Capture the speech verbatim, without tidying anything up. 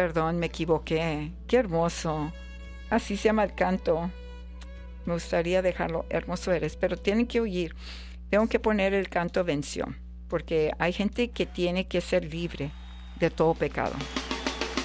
perdón, me equivoqué. Qué hermoso. Así se llama el canto. Me gustaría dejarlo, hermoso eres, pero tienen que oír. Tengo que poner el canto venció, porque hay gente que tiene que ser libre de todo pecado.